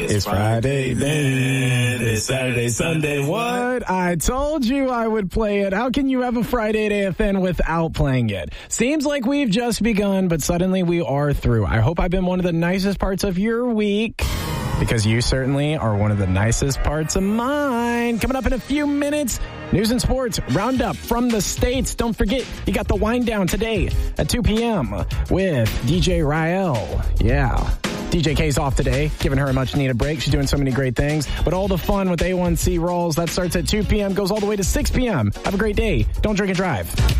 It's Friday, then it's Saturday, Sunday. What? I told you I would play it. How can you have a Friday at AFN without playing it? Seems like we've just begun, but suddenly we are through. I hope I've been one of the nicest parts of your week, because you certainly are one of the nicest parts of mine. Coming up in a few minutes, news and sports roundup from the States. Don't forget, you got the wind down today at 2 p.m. with DJ Rael. Yeah. DJ K's off today, giving her a much-needed break. She's doing so many great things. But all the fun with A1C Rolls, that starts at 2 p.m., goes all the way to 6 p.m. Have a great day. Don't drink and drive.